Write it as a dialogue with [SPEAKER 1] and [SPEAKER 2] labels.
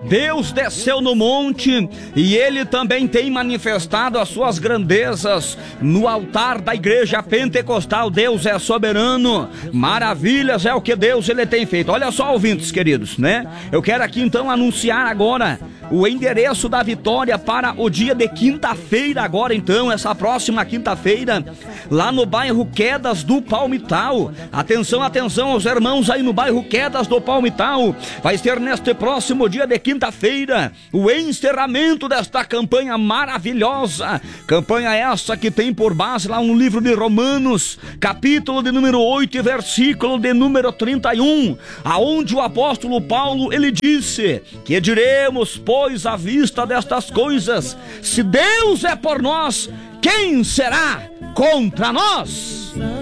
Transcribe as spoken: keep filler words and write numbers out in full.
[SPEAKER 1] Deus desceu no monte e Ele também tem manifestado as suas grandezas no altar da igreja pentecostal. Deus é soberano, maravilhas é o que Deus Ele tem feito. Olha só, ouvintes queridos, né? Eu quero aqui então anunciar agora o endereço da vitória para o dia de quinta-feira, agora então, essa próxima quinta-feira, lá no bairro Quedas do Palmital. Atenção, atenção aos irmãos aí no bairro Quedas do Palmital. Vai ser neste próximo dia de quinta-feira o encerramento desta campanha maravilhosa. Campanha essa que tem por base lá um livro de Romanos, capítulo de número oito e versículo de número trinta e um, aonde o apóstolo Paulo, ele disse: que diremos, pois, à vista destas coisas? Se Deus é por nós, quem será contra nós?